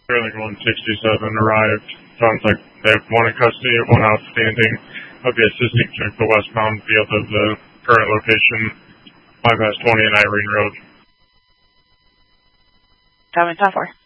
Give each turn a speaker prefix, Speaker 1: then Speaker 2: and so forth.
Speaker 1: Trailing 167 arrived. Sounds like they have one in custody, one outstanding. I'll be assisting check the westbound field of the current location, bypass 20 and Irene Road.
Speaker 2: Diamond 10-4.